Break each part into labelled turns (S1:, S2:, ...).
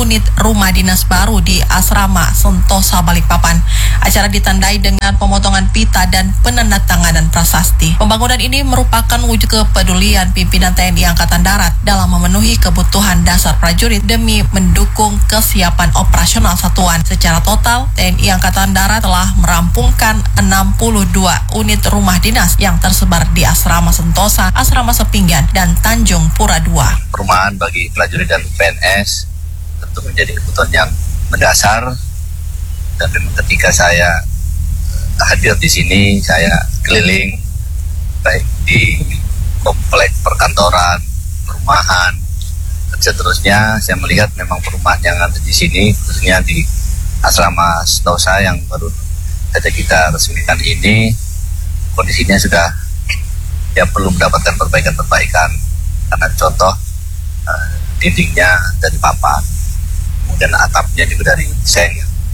S1: unit rumah dinas baru di Asrama Sentosa Balikpapan. Acara ditandai dengan pemotongan pita dan penandatanganan prasasti. Pembangunan ini merupakan wujud kepedulian pimpinan TNI Angkatan Darat dalam memenuhi kebutuhan dasar prajurit demi mendukung kesiapan operasional satuan. Secara total, TNI Angkatan Darat telah merampungkan 62 unit rumah dinas yang tersebar di Asrama Sentosa, Asrama Sepinggan, dan Tanjung Pura II.
S2: Perumahan bagi prajurit dan PNS tentu menjadi kebutuhan yang mendasar, dan memang ketika saya hadir di sini, saya keliling baik di komplek perkantoran, perumahan, dan seterusnya. Saya melihat memang perumahan yang ada di sini, khususnya di Asrama Sentosa yang baru saja kita resmikan ini, kondisinya sudah perlu mendapatkan perbaikan. Karena contoh dindingnya dari papan, kemudian atapnya juga dari seng,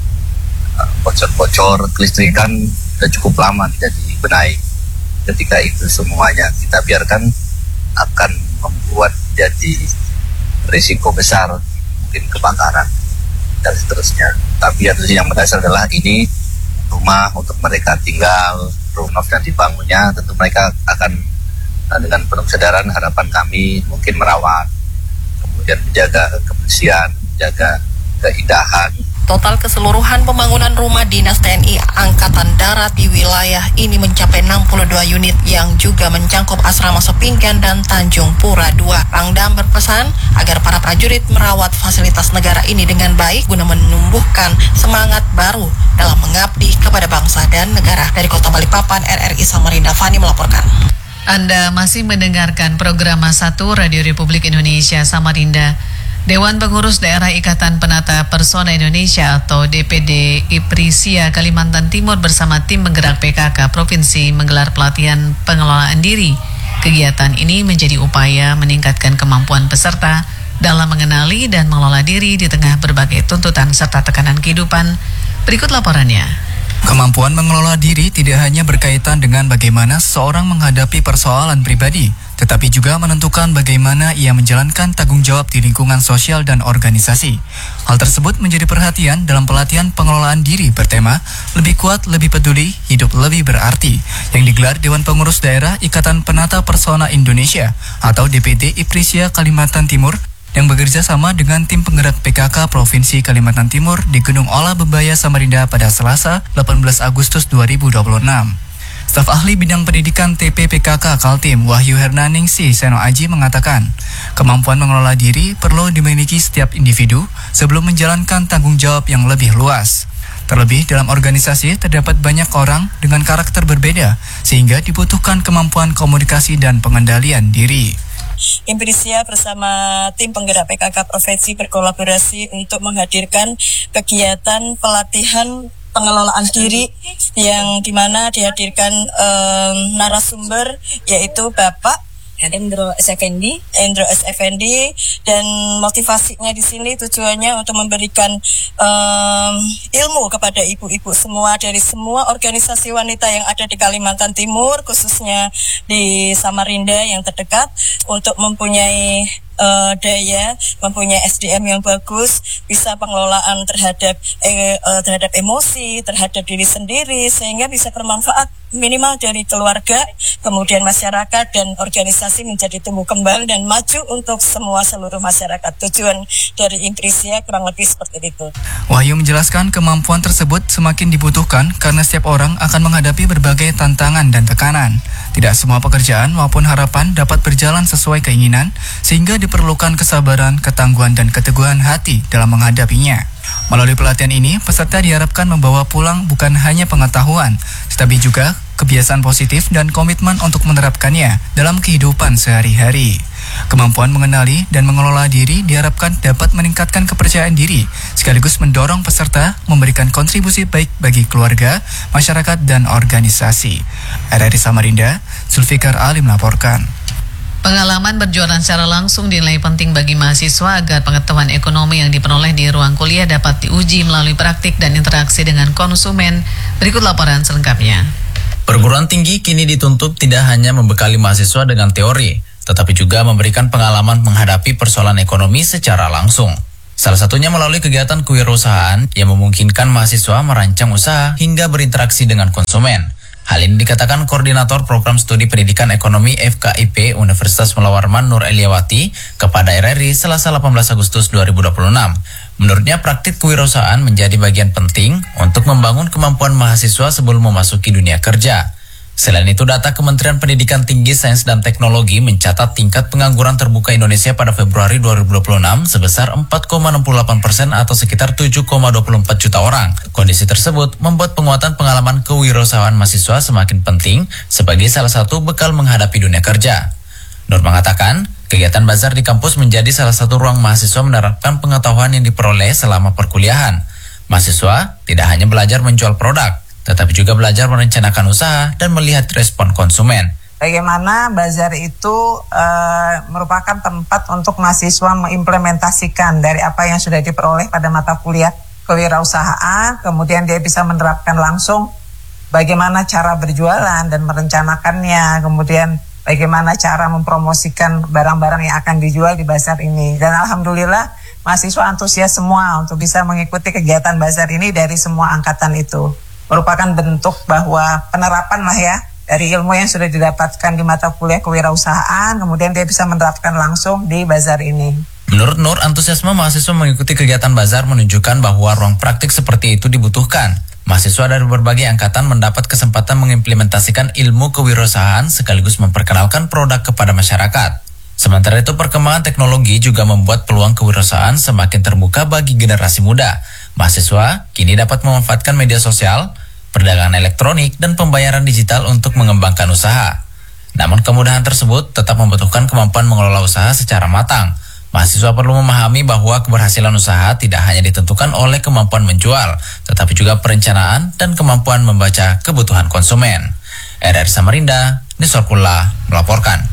S2: bocor-bocor, kelistrikan sudah cukup lama tidak dibenahi. Ketika itu semuanya kita biarkan, akan membuat jadi risiko besar, mungkin kebakaran dan seterusnya. Tapi yang mendasar adalah ini rumah untuk mereka tinggal, rumah dan dibangunnya, tentu mereka akan dengan penuh kesadaran, harapan kami mungkin merawat, kemudian menjaga kebersihan, menjaga keindahan.
S1: Total keseluruhan pembangunan rumah dinas TNI Angkatan Darat di wilayah ini mencapai 62 unit yang juga mencangkup Asrama Sepinggan dan Tanjung Pura II. Pangdam berpesan agar para prajurit merawat fasilitas negara ini dengan baik guna menumbuhkan semangat baru dalam mengabdi kepada bangsa dan negara. Dari Kota Balikpapan, RRI Samarinda, Fani melaporkan.
S3: Anda masih mendengarkan program Mas 1 Radio Republik Indonesia Samarinda. Dewan Pengurus Daerah Ikatan Penata Persona Indonesia atau DPD IPRISIA Kalimantan Timur bersama tim penggerak PKK Provinsi menggelar pelatihan pengelolaan diri. Kegiatan ini menjadi upaya meningkatkan kemampuan peserta dalam mengenali dan mengelola diri di tengah berbagai tuntutan serta tekanan kehidupan. Berikut laporannya.
S4: Kemampuan mengelola diri tidak hanya berkaitan dengan bagaimana seorang menghadapi persoalan pribadi, tetapi juga menentukan bagaimana ia menjalankan tanggung jawab di lingkungan sosial dan organisasi. Hal tersebut menjadi perhatian dalam pelatihan pengelolaan diri bertema Lebih Kuat, Lebih Peduli, Hidup Lebih Berarti yang digelar Dewan Pengurus Daerah Ikatan Penata Persona Indonesia atau DPD IPRISIA Kalimantan Timur yang bekerja sama dengan tim penggerak PKK Provinsi Kalimantan Timur di Gunung Olah Bebaya Samarinda pada Selasa 18 Agustus 2026. Staf ahli bidang pendidikan TP PKK Kaltim Wahyu Hernaningsi Seno Aji mengatakan, kemampuan mengelola diri perlu dimiliki setiap individu sebelum menjalankan tanggung jawab yang lebih luas. Terlebih dalam organisasi terdapat banyak orang dengan karakter berbeda sehingga dibutuhkan kemampuan komunikasi dan pengendalian diri.
S5: IPRISIA bersama tim penggerak PKK Provinsi berkolaborasi untuk menghadirkan kegiatan pelatihan pengelolaan diri yang dimana dihadirkan narasumber yaitu Bapak Endro S. Effendi, dan motivasinya di sini tujuannya untuk memberikan ilmu kepada ibu-ibu semua dari semua organisasi wanita yang ada di Kalimantan Timur, khususnya di Samarinda yang terdekat, untuk mempunyai daya, mempunyai SDM yang bagus, bisa pengelolaan terhadap emosi, terhadap diri sendiri, sehingga bisa bermanfaat minimal dari keluarga, kemudian masyarakat dan organisasi menjadi tumbuh kembang dan maju untuk seluruh masyarakat. Tujuan dari IPRISIA kurang lebih seperti itu.
S4: Wahyu menjelaskan kemampuan tersebut semakin dibutuhkan karena setiap orang akan menghadapi berbagai tantangan dan tekanan. Tidak semua pekerjaan maupun harapan dapat berjalan sesuai keinginan, sehingga diperlukan kesabaran, ketangguhan, dan keteguhan hati dalam menghadapinya. Melalui pelatihan ini, peserta diharapkan membawa pulang bukan hanya pengetahuan, tetapi juga kebiasaan positif dan komitmen untuk menerapkannya dalam kehidupan sehari-hari. Kemampuan mengenali dan mengelola diri diharapkan dapat meningkatkan kepercayaan diri, sekaligus mendorong peserta memberikan kontribusi baik bagi keluarga, masyarakat, dan organisasi. RRI Samarinda, Zulfikar Ali melaporkan.
S3: Pengalaman berjualan secara langsung dinilai penting bagi mahasiswa agar pengetahuan ekonomi yang diperoleh di ruang kuliah dapat diuji melalui praktik dan interaksi dengan konsumen. Berikut laporan selengkapnya.
S6: Perguruan tinggi kini dituntut tidak hanya membekali mahasiswa dengan teori, tetapi juga memberikan pengalaman menghadapi persoalan ekonomi secara langsung. Salah satunya melalui kegiatan kewirausahaan yang memungkinkan mahasiswa merancang usaha hingga berinteraksi dengan konsumen. Hal ini dikatakan Koordinator Program Studi Pendidikan Ekonomi FKIP Universitas Mula Warman Nur Eliawati kepada RRI Selasa 18 Agustus 2026. Menurutnya praktik kewirausahaan menjadi bagian penting untuk membangun kemampuan mahasiswa sebelum memasuki dunia kerja. Selain itu, data Kementerian Pendidikan Tinggi, Sains dan Teknologi mencatat tingkat pengangguran terbuka Indonesia pada Februari 2026 sebesar 4,68% atau sekitar 7,24 juta orang. Kondisi tersebut membuat penguatan pengalaman kewirausahaan mahasiswa semakin penting sebagai salah satu bekal menghadapi dunia kerja. Nur mengatakan, kegiatan bazar di kampus menjadi salah satu ruang mahasiswa menerapkan pengetahuan yang diperoleh selama perkuliahan. Mahasiswa tidak hanya belajar menjual produk, tetapi juga belajar merencanakan usaha dan melihat respon konsumen.
S7: Bagaimana bazar itu merupakan tempat untuk mahasiswa mengimplementasikan dari apa yang sudah diperoleh pada mata kuliah kewirausahaan, kemudian dia bisa menerapkan langsung bagaimana cara berjualan dan merencanakannya, kemudian bagaimana cara mempromosikan barang-barang yang akan dijual di bazar ini. Dan alhamdulillah mahasiswa antusias semua untuk bisa mengikuti kegiatan bazar ini dari semua angkatan itu. Merupakan bentuk bahwa penerapan lah ya dari ilmu yang sudah didapatkan di mata kuliah kewirausahaan, kemudian dia bisa menerapkan langsung di bazar ini.
S6: Menurut Nur, antusiasme mahasiswa mengikuti kegiatan bazar menunjukkan bahwa ruang praktik seperti itu dibutuhkan. Mahasiswa dari berbagai angkatan mendapat kesempatan mengimplementasikan ilmu kewirausahaan sekaligus memperkenalkan produk kepada masyarakat. Sementara itu, perkembangan teknologi juga membuat peluang kewirausahaan semakin terbuka bagi generasi muda. Mahasiswa kini dapat memanfaatkan media sosial, perdagangan elektronik, dan pembayaran digital untuk mengembangkan usaha. Namun kemudahan tersebut tetap membutuhkan kemampuan mengelola usaha secara matang. Mahasiswa perlu memahami bahwa keberhasilan usaha tidak hanya ditentukan oleh kemampuan menjual, tetapi juga perencanaan dan kemampuan membaca kebutuhan konsumen. RRI Samarinda, Nisorkula melaporkan.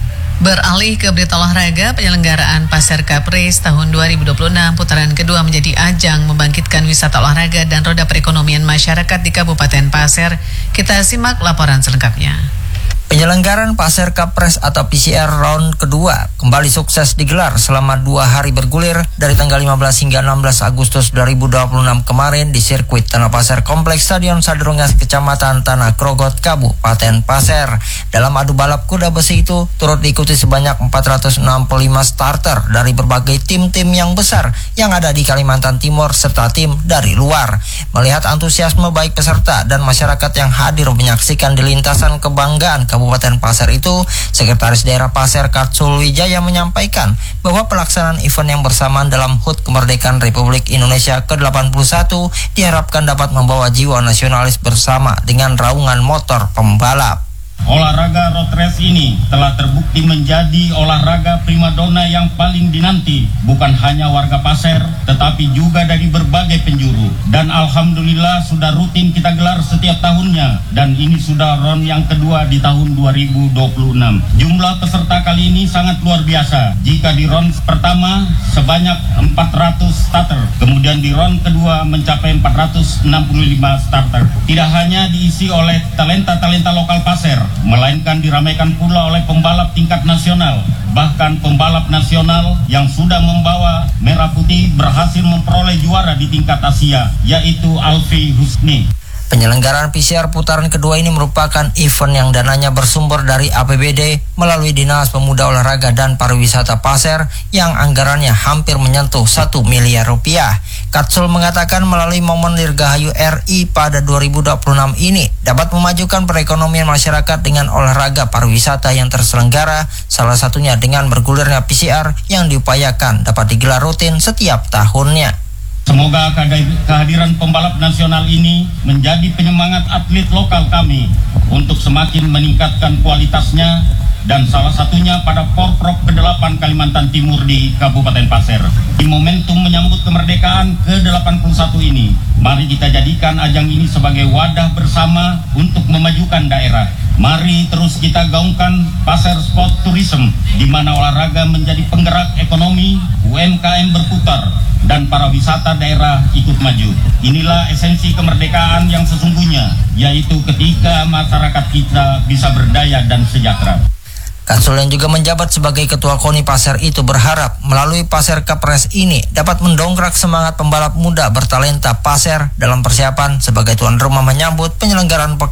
S3: Beralih ke berita olahraga, penyelenggaraan Pasar Cup Race tahun 2026 putaran kedua menjadi ajang membangkitkan wisata olahraga dan roda perekonomian masyarakat di Kabupaten Pasir. Kita simak laporan selengkapnya.
S8: Penyelenggaraan Pasar Cup Race atau PCR round kedua kembali sukses digelar selama 2 hari bergulir dari tanggal 15 hingga 16 Agustus 2026 kemarin di sirkuit Tanah Pasir Kompleks Stadion Sadurungas Kecamatan Tanah Krogot, Kabupaten Pasir. Dalam adu balap kuda besi itu turut diikuti sebanyak 465 starter dari berbagai tim-tim yang besar yang ada di Kalimantan Timur serta tim dari luar. Melihat antusiasme baik peserta dan masyarakat yang hadir menyaksikan di lintasan kebanggaan Kabupaten Pasir itu, Sekretaris Daerah Pasir Katsul Wijaya menyampaikan bahwa pelaksanaan event yang bersamaan dalam HUT Kemerdekaan Republik Indonesia ke-81 diharapkan dapat membawa jiwa nasionalis bersama dengan raungan motor pembalap.
S9: Olahraga road race ini telah terbukti menjadi olahraga primadona yang paling dinanti, bukan hanya warga Pasir, tetapi juga dari berbagai penjuru. Dan alhamdulillah sudah rutin kita gelar setiap tahunnya, dan ini sudah round yang kedua di tahun 2026. Jumlah peserta kali ini sangat luar biasa. Jika di round pertama sebanyak 400 starter, kemudian di round kedua mencapai 465 starter. Tidak hanya diisi oleh talenta-talenta lokal Pasir, melainkan diramaikan pula oleh pembalap tingkat nasional. Bahkan pembalap nasional yang sudah membawa merah putih berhasil memperoleh juara di tingkat Asia, yaitu Alfi Husni.
S8: Penyelenggaraan PCR putaran kedua ini merupakan event yang dananya bersumber dari APBD melalui Dinas Pemuda Olahraga dan Pariwisata Pasir yang anggarannya hampir menyentuh 1 miliar rupiah. Katsul mengatakan melalui momen Dirgahayu RI pada 2026 ini dapat memajukan perekonomian masyarakat dengan olahraga pariwisata yang terselenggara, salah satunya dengan bergulirnya PCR yang diupayakan dapat digelar rutin setiap tahunnya.
S9: Semoga kehadiran pembalap nasional ini menjadi penyemangat atlet lokal kami untuk semakin meningkatkan kualitasnya, dan salah satunya pada Porprov ke-8 Kalimantan Timur di Kabupaten Pasir. Di momentum menyambut kemerdekaan ke-81 ini, mari kita jadikan ajang ini sebagai wadah bersama untuk memajukan daerah. Mari terus kita gaungkan Pasir Sport Tourism, di mana olahraga menjadi penggerak ekonomi, UMKM berputar, dan para wisata daerah ikut maju. Inilah esensi kemerdekaan yang sesungguhnya, yaitu ketika masyarakat kita bisa berdaya dan sejahtera.
S8: Kansul yang juga menjabat sebagai Ketua KONI Pasir itu berharap melalui Pasir Cup Race ini dapat mendongkrak semangat pembalap muda bertalenta Pasir dalam persiapan sebagai tuan rumah menyambut penyelenggaraan